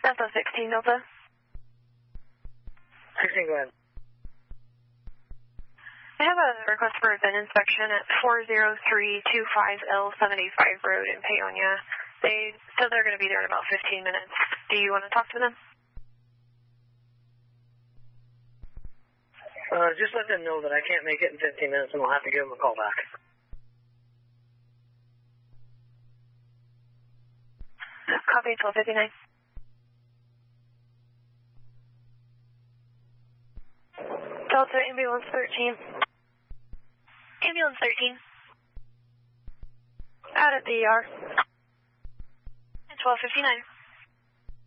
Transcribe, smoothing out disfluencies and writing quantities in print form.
Delta 16, Delta. 16, go ahead. I have a request for a VIN inspection at 40325L785 Road in Paonia. They said they're going to be there in about 15 minutes. Do you want to talk to them? Just let them know that I can't make it in 15 minutes and we'll have to give them a call back. Copy, 1259. Delta, ambulance 13. Ambulance 13. Out at the ER. 1259.